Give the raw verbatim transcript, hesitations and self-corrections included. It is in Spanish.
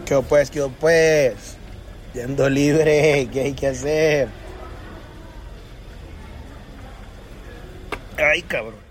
¿Qué pues, qué pues? Yendo libre, ¿qué hay que hacer? Ay, cabrón.